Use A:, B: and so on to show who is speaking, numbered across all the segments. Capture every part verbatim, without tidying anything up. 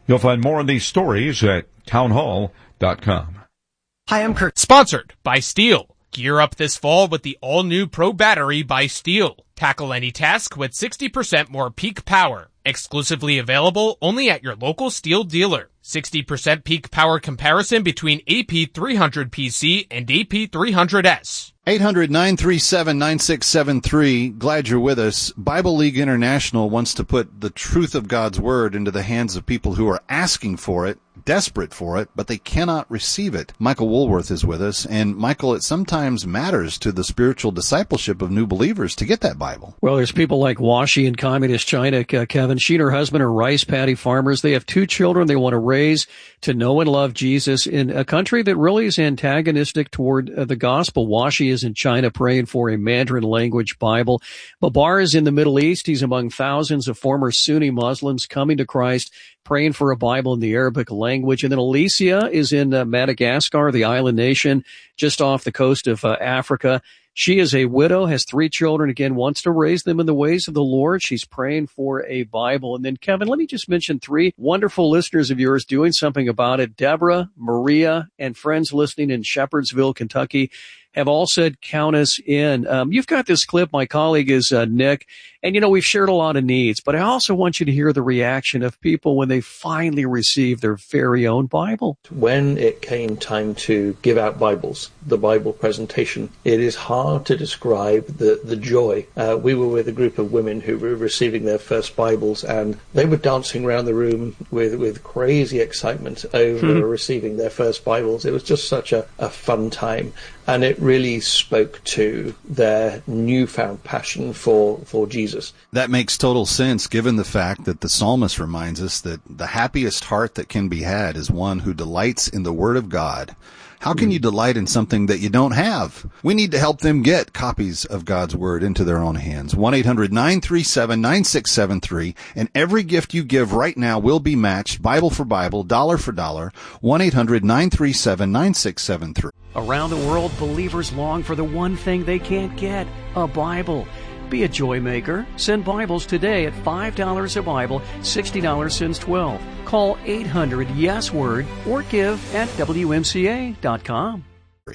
A: You'll find more of these stories at townhall dot com.
B: Hi, I'm Kurt.
C: Sponsored by Steel. Gear up this fall with the all-new Pro Battery by Steel. Tackle any task with sixty percent more peak power. Exclusively available only at your local Steel dealer. sixty percent peak power comparison between A P three hundred P C and A P three hundred S.
D: eight hundred, nine three seven, nine six seven three. Glad you're with us. Bible League International wants to put the truth of God's Word into the hands of people who are asking for it, desperate for it, but they cannot receive it. Michael Woolworth is with us. And, Michael, it sometimes matters to the spiritual discipleship of new believers to get that Bible.
E: Well, there's people like Washi in Communist China, uh, Kevin. She and her husband are rice paddy farmers. They have two children they want to raise to know and love Jesus in a country that really is antagonistic toward uh, the gospel. Washi is in China praying for a Mandarin language Bible. Babar is in the Middle East. He's among thousands of former Sunni Muslims coming to Christ, praying for a Bible in the Arabic language. And then Alicia is in uh, Madagascar, the island nation just off the coast of uh, Africa. She is a widow, has three children, again, wants to raise them in the ways of the Lord. She's praying for a Bible. And then, Kevin, let me just mention three wonderful listeners of yours doing something about it. Deborah, Maria, and friends listening in Shepherdsville, Kentucky have all said, count us in. Um, you've got this clip. My colleague is uh, Nick. And, you know, we've shared a lot of needs, but I also want you to hear the reaction of people when they finally receive their very own Bible.
F: When it came time to give out Bibles, the Bible presentation, it is hard to describe the, the joy. Uh, we were with a group of women who were receiving their first Bibles, and they were dancing around the room with, with crazy excitement over mm-hmm. receiving their first Bibles. It was just such a, a fun time. And it really spoke to their newfound passion for, for Jesus.
D: That makes total sense, given the fact that the psalmist reminds us that the happiest heart that can be had is one who delights in the Word of God. How can you delight in something that you don't have? We need to help them get copies of God's Word into their own hands. one eight hundred, nine three seven, nine six seven three. And every gift you give right now will be matched, Bible for Bible, dollar for dollar. one eight hundred, nine three seven, nine six seven three.
E: Around the world, believers long for the one thing they can't get, a Bible. Be a joy maker. Send Bibles today at five dollars a Bible, sixty dollars since twelve. Call eight hundred yes word or give at W M C A dot com.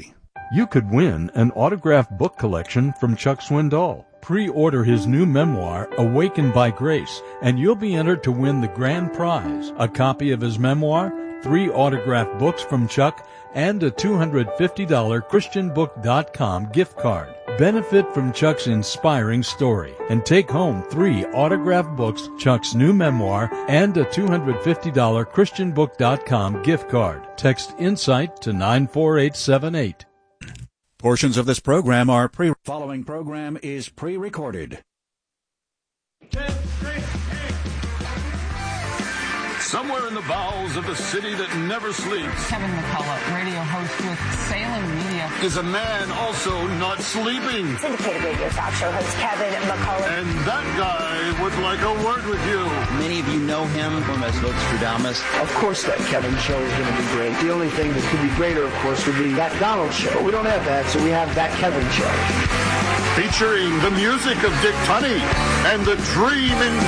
G: You could win an autographed book collection from Chuck Swindoll. Pre-order his new memoir, Awakened by Grace, and you'll be entered to win the grand prize, a copy of his memoir, three autographed books from Chuck, and a two hundred fifty dollars Christian book dot com gift card. Benefit from Chuck's inspiring story and take home three autographed books, Chuck's new memoir, and a two hundred fifty dollars Christian book dot com gift card. Text INSIGHT to nine four eight seven eight.
H: Portions of this program are pre- Following program is pre-recorded.
I: Somewhere in the bowels of the city that never sleeps,
J: Kevin McCullough, radio host with Salem Media,
I: is a man also not sleeping.
K: Syndicated radio talk show host Kevin McCullough.
I: And that guy would like a word with you.
L: Many of you know him from as Nostradamus.
M: Of course that Kevin show is going to be great. The only thing that could be greater, of course, would be that Donald show. But we don't have that, so we have that Kevin show.
I: Featuring the music of Dick Tunney and the dream in